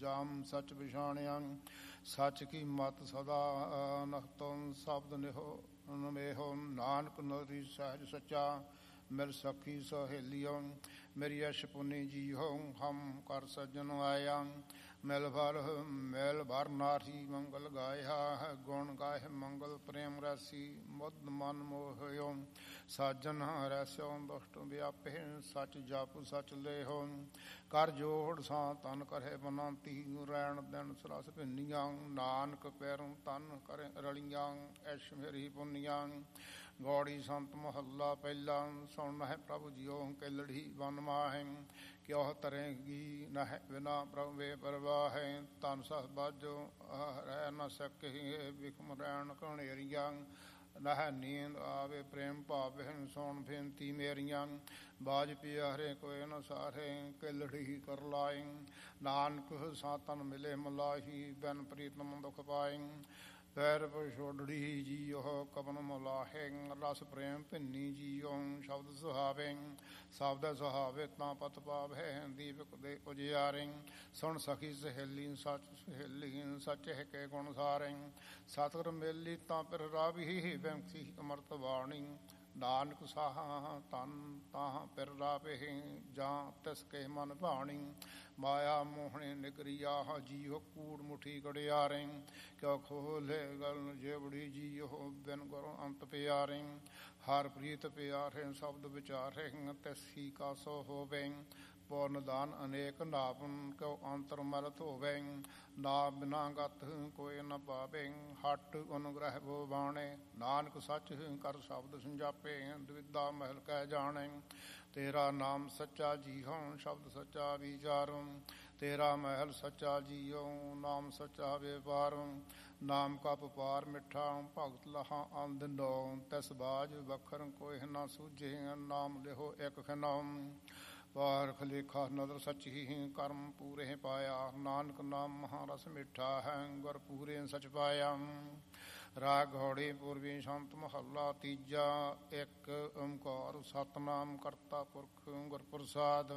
ਜਾਮ ਸਚ ਪਛਾਣਿਆ। ਸੱਚ ਕੀ ਮਤ ਸਦਾ ਨਖਤੋਂ ਸ਼ਬਦ ਨਿਹੋ ਨਮੇਹੋ। ਨਾਨਕ ਨਦਰੀ ਸਹਿਜ ਸੱਚਾ ਮਿਲ ਸਖੀ ਸਹੇਲੀਓ। ਮੇਰੀ ਅਸ਼ ਪੁਨੀ ਜੀਹੋ ਹਮ ਕਰ ਸੱਜਣ ਆਇਆ। ਮਿਲ ਭਰ ਨਾਰੀ ਮੰਗਲ ਗਾਇਆ। ਗੁਣ ਗਾਏ ਮੰਗਲ ਪ੍ਰੇਮ ਰਾਸੀ ਮੁੱਧ ਮਨ ਮੋਹਿਓ। ਸਾਜਨ ਰੈਸਿਓ ਦੁਸ਼ਟ ਵਿਆਪੇ ਸੱਚ ਜਪ ਸੱਚ ਲੇਹੋ। ਕਰ ਜੋੜ ਸਾਂ ਤਨ ਕਰੇ ਬਨਾਤੀ ਰੈਣ ਦਿਨ ਸਰਸ ਭਿੰਨੀਆਂ। ਨਾਨਕ ਪੈਰੋਂ ਤਨ ਕਰੇ ਰਲੀਆਂ ਐਸ਼ ਮੇਰੀ ਪੁੰਨੀਆਂ। ਗੌੜੀ ਸੰਤ ਮਹੱਲਾ ਪਹਿਲਾ। ਸੁਣ ਹੈ ਪ੍ਰਭੂ ਜੀਓ ਕਿਲੜੀ ਬਨ ਮਾਹੈ। ਕਿਉ ਤਰੇਗੀ ਨਹਿ ਬਿਨਾ ਪ੍ਰਭੂ ਬੇਪਰਵਾਹ। ਤਨ ਸਸ ਬਾਝੋ ਰਹਿ ਨ ਸਕੇ ਬਿਖਮ ਰੈਣ ਘਣੇਰੀਆਂ। ਨਹਿ ਨੀਂਦ ਆਵੇ ਪ੍ਰੇਮ ਭਾਵੇ ਸੁਣ ਬੇਨਤੀ ਮੇਰੀਆਂ। ਬਾਜ ਪਿਆਰੇ ਕੋਇ ਨ ਸਾਰੇ ਕਿਲੜੀ ਕਰ ਲਾਏ। ਨਾਨਕ ਸਾਤਨ ਮਿਲੇ ਮਲਾਹੀ ਬਿਨ ਪ੍ਰੀਤਮ ਦੁਖ ਪਾਏ। ਪੈਰ ਪਛੋੜੜੀ ਜੀਓ ਕਬਨ ਮਲਾਹੇ। ਰਸ ਪ੍ਰੇਮ ਭਿੰਨੀ ਜੀਓ ਸ਼ਬਦ ਸੁਹਾਵੇ। ਸ਼ਬਦ ਸੁਹਾਵੇ ਤਾਂ ਪਤ ਪਾਵੇ ਦੀਪਕ ਦੇ ਉਜਿਆਰੇ। ਸੁਣ ਸਖੀ ਸਹੇਲੀ ਸੱਚ ਸਹੇਲੀ ਸੱਚ ਹੈ ਕੇ ਗੁਣ ਸਾਰੇ। ਸਤਿਗੁਰ ਮੇਲੀ ਤਾਂ ਫਿਰ ਰਾਵੀ ਬੈਂਸੀ ਅਮਰਤ ਬਾਣੀ। ਨਾਨਕ ਸਾਹਾ ਤਨ ਤਾਹ ਫਿਰ ਰਾਵੇ ਜਾਂ ਤਿਸ ਕੇ ਮਨ ਭਾਣੀ। ਮਾਇਆ ਮੋਹਣੇ ਨਿਗਰੀਆ ਜੀਓ ਕੂੜ ਮੁਠੀ ਗੜਿਆਰੇ। ਕਿਉ ਖੋਲੇ ਗਲ ਜੇਵੜੀ ਜੀਓ ਬਿਨ ਗੁਰ ਅੰਤ ਪਿਆਰੇ। ਹਰ ਪ੍ਰੀਤ ਪਿਆਰੇ ਸ਼ਬਦ ਵਿਚਾਰੇ ਤਿਸੀ ਕਾ ਸੋ ਹੋਵੇ। ਪੁੰਨ ਦਾਨ ਅਨੇਕ ਨਾਵਨ ਕਿਉ ਅੰਤਰ ਮਲਤ ਹੋਵੇ। ਨਾ ਬਿਨਾ ਗਤ ਕੋਈ ਨ ਪਾਵੇ ਹਟ ਅਨੁਗ੍ਰਹਿ ਬੋ ਬਾਣੇ। ਨਾਨਕ ਸੱਚ ਕਰ ਸ਼ਬਦ ਸੰਜਾਪੇ ਦਵਿਦਾ ਮਹਿਲ ਕਹਿ ਜਾਣੇ। ਤੇਰਾ ਨਾਮ ਸੱਚਾ ਜੀਓ ਸ਼ਬਦ ਸੱਚਾ ਵਿਚਾਰੋ। ਤੇਰਾ ਮਹਿਲ ਸੱਚਾ ਜੀਓ ਨਾਮ ਸੱਚਾ ਵਿਵਹਾਰੋ। ਨਾਮ ਕਾ ਵਪਾਰ ਮਿੱਠਾ ਭਗਤ ਲਹਾ ਆਂਦਨੋ। ਤਿਸ ਬਾਜ ਵਖਰ ਕੋਈ ਨਾ ਸੂਝੇ ਨਾਮ ਲਿਹੋ ਇੱਕ ਖਿਨੋ। ਪਾਰਖ ਲੇਖਾ ਨਦਰ ਸੱਚੀ ਕਰਮ ਪੂਰੇ ਪਾਇਆ। ਨਾਨਕ ਨਾਮ ਮਹਾਰਸ ਮਿੱਠਾ ਹੈ ਗੁਰ ਪੂਰੇ ਸਚ ਪਾਇਆ। ਰਾਗ ਘੋੜੀ ਪੂਰਬੀ ਸ਼ੰਤ ਮਹੱਲਾ ਤੀਜਾ। ਇੱਕ ਓਂਕਾਰ ਸਤਿਨਾਮ ਕਰਤਾ ਪੁਰਖ ਗੁਰ ਪ੍ਰਸਾਦ।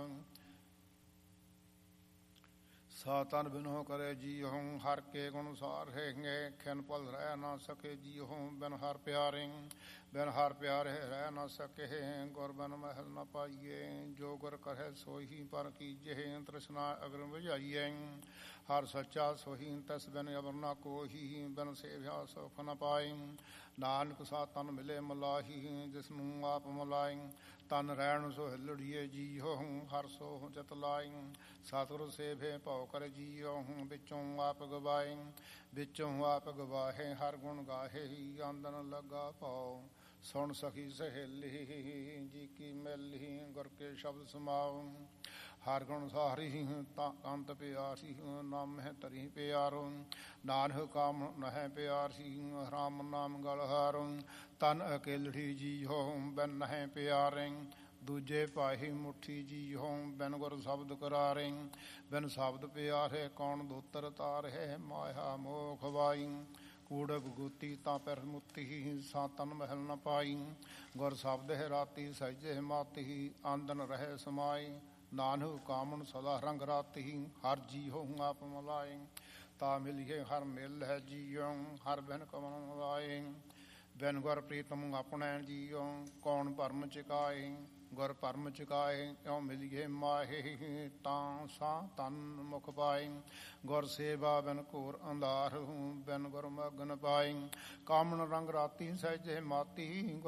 ਸਾਤਨ ਬਿਨੋ ਕਰੇ ਜੀਓ ਹਰ ਕੇ ਗੁਣ ਸਾਰ ਹੈਗੇ। ਖਿਨ ਪਲ ਰਹਿ ਨਾ ਸਕੇ ਜੀਓ ਬਿਨ ਹਰ ਪਿਆਰੇ। ਬਿਨ ਹਰ ਪਿਆਰੇ ਰਹਿ ਨਾ ਸਕੇ ਗੁਰ ਬਿਨ ਮਹਿਲ ਨ ਪਾਈਏ। ਜੋ ਗੁਰ ਕਰੇ ਸੋਹੀ ਪਰ ਕੀਜੇ ਤ੍ਰਿਸ਼ਨਾ ਅਗਰ ਬੁਝਾਈਏ। ਹਰ ਸੱਚਾ ਸੋਹੀ ਤਿਸ ਬਿਨ ਅਵਰ ਨ ਕੋਹੀ ਬਿਨ ਸੇਵਿਆ ਸੁਖ ਨ ਪਾਏ। ਨਾਨਕ ਸਾਤਨ ਮਿਲੇ ਮਲਾਹੀ ਜਿਸਨੂੰ ਆਪ ਮਲਾਈ। ਤਨ ਰਹਿਣ ਸੋ ਹਿਲੜੀਏ ਜੀਓ ਹਰ ਸੋ ਚਿਤ ਲਾਈ। ਸਤਿਗੁਰ ਸੇਵੇ ਭਉ ਕਰ ਜੀਓ ਵਿੱਚੋਂ ਆਪ ਗਵਾਏ। ਵਿੱਚੋਂ ਆਪ ਗਵਾਹੇ ਹਰ ਗੁਣ ਗਾਹੇ ਆਂਦਨ ਲੱਗਾ ਭਉ। ਸੁਣ ਸਖੀ ਸਹੇਲੀ ਜੀ ਕੀ ਮੈਲੀ ਗੁਰ ਕੇ ਸ਼ਬਦ ਸਮਾਉ। ਹਰ ਗੁਣ ਸਾਰੀ ਤਾਂ ਅੰਤ ਪਿਆਰੀ ਨਾਮਹਿ ਤਰੀ ਪਿਆਰੋ। ਨਾਨਕ ਕਾਮ ਨਹਿ ਪਿਆਰੀ ਰਾਮ ਨਾਮ ਗਲ ਹਾਰੋ। ਤਨ ਅਕੇਲੜੀ ਜੀਓ ਬਿਨ ਨਹਿ ਪਿਆਰੇ। ਦੂਜੇ ਪਾਹੀ ਮੁੱਠੀ ਜੀਓ ਬਿਨ ਗੁਰ ਸ਼ਬਦ ਕਰਾਰੇ। ਬਿਨ ਸ਼ਬਦ ਪਿਆਰੇ ਕੌਣ ਦੋਤਰ ਤਾਰੇ ਮਾਇਆ ਮੋਹ ਖਵਾਈ। ਕੂੜ ਬਗੂਤੀ ਤਾਂ ਪਿਰ ਮੁੱਤੀ ਸਾਤਨ ਮਹਿਲ ਨ ਪਾਈ। ਗੁਰ ਸ਼ਬਦ ਹੈ ਰਾਤੀ ਸਹਿਜੇ ਮਾਤੀ ਆਂਦਨ ਰਹੇ ਸਮਾਈ। ਨਾਨਕ ਕਾਮਣ ਸਦਾ ਰੰਗ ਰਾਤੀ ਹਰ ਜੀਓ ਆਪ ਮਲਾਏ। ਤਾ ਮਿਲੀਏ ਹਰ ਮਿਲ ਹੈ ਜੀਓ ਹਰ ਬਿਨ ਕਵਨ ਮਲਾਏ। ਬਿਨ ਗੁਰ ਪ੍ਰੀਤਮ ਆਪਣੇ ਜੀਓ ਕੌਣ ਭਰਮ ਚੁਕਾਏ। ਗੁਰ ਭਰਮ ਚੁਕਾਏ ਇਉ ਮਿਲੀਏ ਮਾਹੇ ਤਾਂ ਸਾ ਤਨ ਮੁਖ ਪਾਏ। ਗੁਰ ਸੇਵਾ ਬਿਨ ਘੋਰ ਅੰਧਾਰ ਬਿਨ ਗੁਰ ਮਗਨ ਪਾਏ। ਕਾਮਣ ਰੰਗ ਰਾਤੀ ਸਹਿਜੇ ਮਾਤੀ